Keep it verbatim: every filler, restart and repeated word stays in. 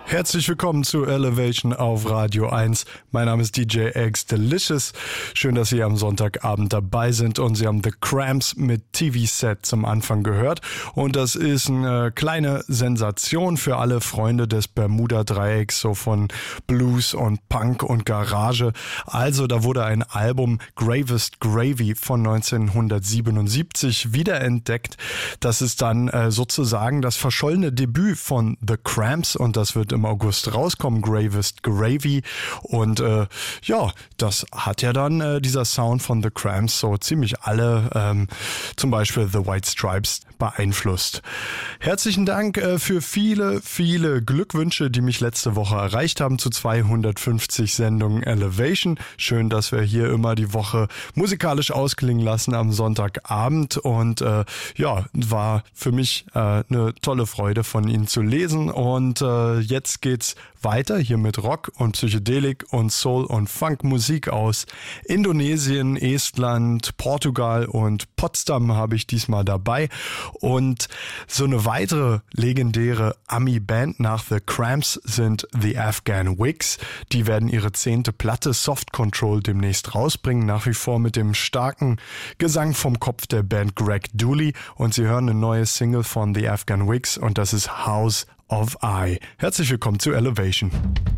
Herzlich willkommen zu Elevation auf Radio eins. Mein Name ist D J X Delicious. Schön, dass Sie am Sonntagabend dabei sind und Sie haben The Cramps mit T V-Set zum Anfang gehört. Und das ist eine kleine Sensation für alle Freunde des Bermuda-Dreiecks, so von Blues und Punk und Garage. Also da wurde ein Album Gravest Gravy von neunzehnhundertsiebenundsiebzig wiederentdeckt. Das ist dann äh, sozusagen das verschollene Debüt von The Cramps und das wird im August rauskommen, Gravest Gravy. Und äh, ja, das hat ja dann äh, dieser Sound von The Cramps so ziemlich alle, ähm, zum Beispiel The White Stripes, beeinflusst. Herzlichen Dank äh, für viele, viele Glückwünsche, die mich letzte Woche erreicht haben zu zweihundertfünfzig Sendungen Elevation. Schön, dass wir hier immer die Woche musikalisch ausklingen lassen am Sonntagabend und äh, ja, war für mich äh, eine tolle Freude von Ihnen zu lesen und äh, jetzt geht's weiter hier mit Rock und Psychedelik und Soul und Funk Musik aus Indonesien, Estland, Portugal und Potsdam habe ich diesmal dabei. Und so eine weitere legendäre Ami-Band nach The Cramps sind The Afghan Wigs. Die werden ihre zehnte Platte Soft Control demnächst rausbringen, nach wie vor mit dem starken Gesang vom Kopf der Band Greg Dooley. Und Sie hören eine neue Single von The Afghan Wigs und das ist House of I. Herzlich willkommen zu Elevation.